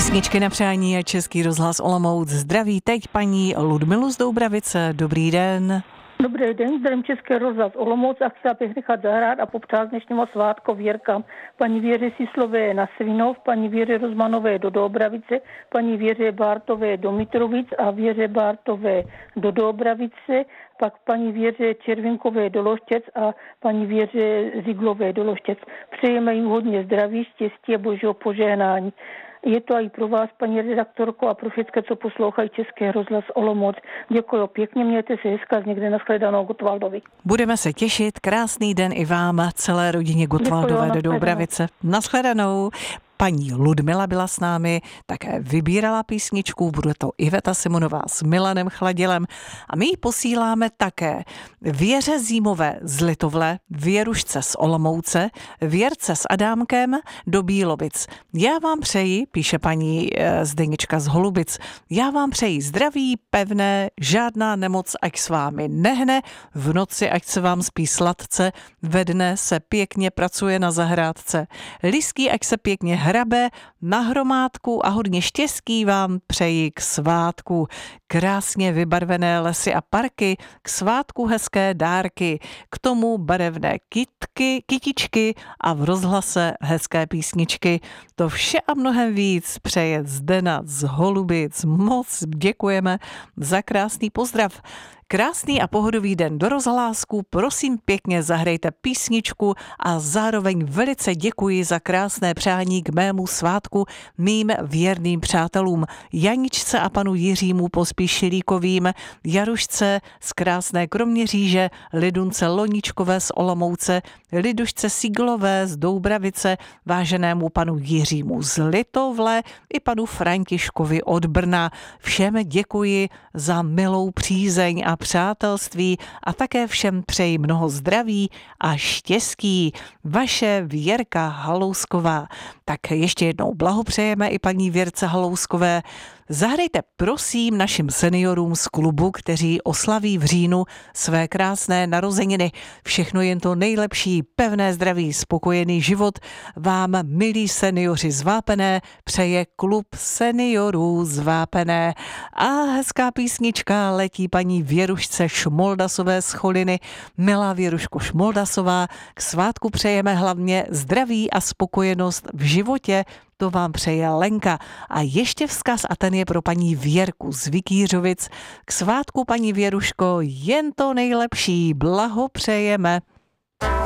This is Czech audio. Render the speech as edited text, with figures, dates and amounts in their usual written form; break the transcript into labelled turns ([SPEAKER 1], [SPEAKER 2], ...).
[SPEAKER 1] Písničky na přání a Český rozhlas Olomouc zdraví teď paní Ludmilu z Doubravice. Dobrý den.
[SPEAKER 2] Dobrý den, zdravím Český rozhlas Olomouc a chci bych nechat zahrát a popřát dnešnímu svátku Věrkám. Paní Věře Sislové na Svinov, paní Věře Rozmanové do Doubravice, paní Věře Bártové do Mitrovic a Věře Bártové do Doubravice, pak paní Věře Červinkové do Loštěc a paní Věře Ziglové do Loštěc. Přejeme jim hodně zdraví, štěstí a božího požehnání. Je to i pro vás, paní redaktorko, a pro všechny, co poslouchají Český rozhlas Olomouc. Děkuji pěkně, mějte se hezká, někde nashledanou Gotwaldovi.
[SPEAKER 1] Budeme se těšit, krásný den i vám, celé rodině Gotwaldové do Doubravice. Nashledanou. Paní Ludmila byla s námi, také vybírala písničku, bude to Iveta Simonová s Milanem Chladilem a my ji posíláme také Věře Zímové z Litovle, Věrušce z Olomouce, Věrce s Adámkem do Bílovic. Já vám přeji, píše paní Zdenička z Holubic, já vám přeji zdraví, pevné, žádná nemoc ať s vámi nehne, v noci ať se vám spí sladce, ve dne se pěkně pracuje na zahrádce, lisky ať se pěkně hrabe, na hromádku a hodně štěstí vám přeji k svátku. Krásně vybarvené lesy a parky, k svátku hezké dárky, k tomu barevné kytičky a v rozhlase hezké písničky. To vše a mnohem víc přeje Zdena z Holubic. Moc děkujeme za krásný pozdrav. Krásný a pohodový den do rozhlásku, prosím pěkně zahrajte písničku a zároveň velice děkuji za krásné přání k mému svátku mým věrným přátelům Janičce a panu Jiřímu Pospíšilíkovým, Jarušce z krásné Kroměříže, Lidunce Loničkové z Olomouce, Lidušce Siglové z Doubravice, váženému panu Jiřímu z Litovle i panu Františkovi od Brna. Všem děkuji za milou přízeň a přátelství a také všem přeji mnoho zdraví a štěstí. Vaše Věrka Halousková. Tak ještě jednou blahopřejeme i paní Věrce Halouskové. Zahrajte prosím našim seniorům z klubu, kteří oslaví v říjnu své krásné narozeniny. Všechno jen to nejlepší, pevné zdraví, spokojený život vám, milí seniori z Vápené, přeje klub seniorů z Vápené. A hezká písnička letí paní Věrušce Šmoldasové z Choliny. Milá Věruško Šmoldasová, k svátku přejeme hlavně zdraví a spokojenost v životě. To vám přeje Lenka. A ještě vzkaz, a ten je pro paní Věrku z Vikýřovic. K svátku, paní Věruško, jen to nejlepší, blahopřejeme.